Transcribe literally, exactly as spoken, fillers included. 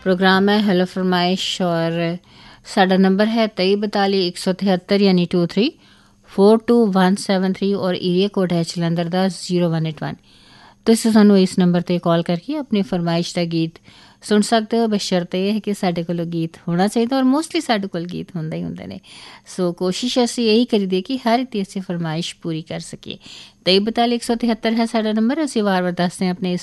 Programme है hello फरमाइश और साडा नंबर है तेई बताली एक सौ तिहत्तर यानी to three four to one seven three और एरिया कोड है जलंधर का जीरो वन एट वन। तुसीं सानूं इस नंबर ते कॉल करके अपनी फरमाइश का गीत सुन सकते हो, बशर्ते यह है कि साढ़े कोल गीत होना चाहिए और मोस्टली साढ़े कोल गीत होंदे ही होंदे ने। सो कोशिश असीं यही करीदी कि हर एक दी असीं फरमाइश पूरी कर सकीए। तेई बताली एक सौ तिहत्तर है साडा नंबर। असीं वार वार दसदे अपने इस